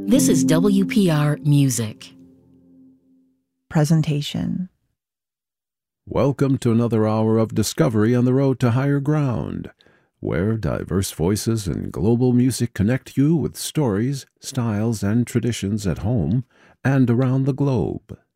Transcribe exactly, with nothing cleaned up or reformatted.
This is W P R Music. Presentation. Welcome to another hour of discovery on the road to higher ground, where diverse voices and global music connect you with stories, styles, and traditions at home and around the globe.